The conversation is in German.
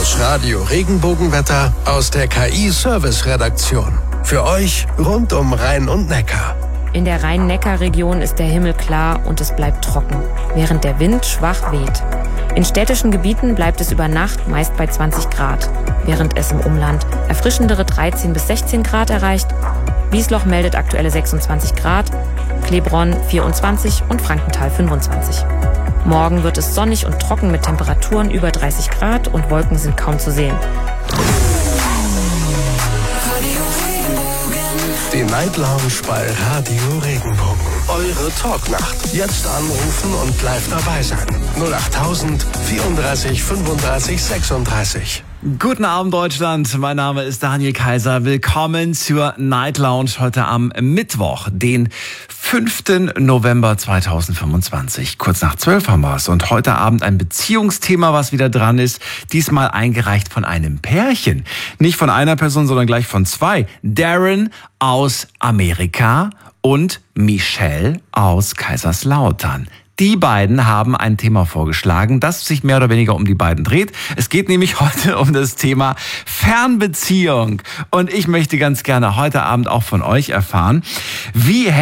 Das Radio Regenbogenwetter aus der KI-Service-Redaktion. Für euch rund um Rhein und Neckar. In der Rhein-Neckar-Region ist der Himmel klar und es bleibt trocken, während der Wind schwach weht. In städtischen Gebieten bleibt es über Nacht meist bei 20 Grad, während es im Umland erfrischendere 13 bis 16 Grad erreicht. Wiesloch meldet aktuelle 26 Grad, Klebronn 24 und Frankenthal 25. Morgen wird es sonnig und trocken mit Temperaturen über 30 Grad und Wolken sind kaum zu sehen. Die Night Lounge bei Radio Regenbogen. Eure Talknacht. Jetzt anrufen und live dabei sein. 08000 34 35 36. Guten Abend, Deutschland. Mein Name ist Daniel Kaiser. Willkommen zur Night Lounge heute am Mittwoch, den 5. November 2025. Kurz nach 12 haben wir es. Und heute Abend ein Beziehungsthema, was wieder dran ist. Diesmal eingereicht von einem Pärchen. Nicht von einer Person, sondern gleich von zwei. Darren aus Amerika und Michelle aus Kaiserslautern. Die beiden haben ein Thema vorgeschlagen, das sich mehr oder weniger um die beiden dreht. Es geht nämlich heute um das Thema Fernbeziehung. Und ich möchte ganz gerne heute Abend auch von euch erfahren, wie